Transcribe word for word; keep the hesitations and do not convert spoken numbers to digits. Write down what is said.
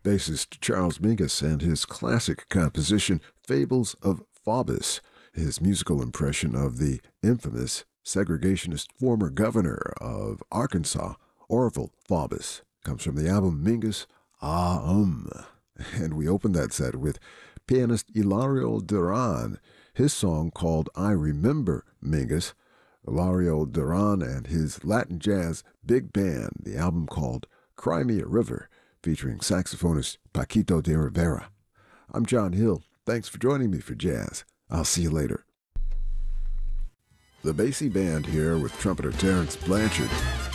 bassist Charles Mingus and his classic composition, Fables of Faubus, his musical impression of the infamous segregationist former governor of Arkansas, Orville Faubus, comes from the album Mingus Ah Um. And we opened that set with pianist Hilario Duran, his song called I Remember Mingus, Hilario Duran and his Latin jazz big band, the album called Cry Me a River, featuring saxophonist Paquito de Rivera. I'm John Hill. Thanks for joining me for jazz. I'll see you later. The Basie Band here with trumpeter Terence Blanchard.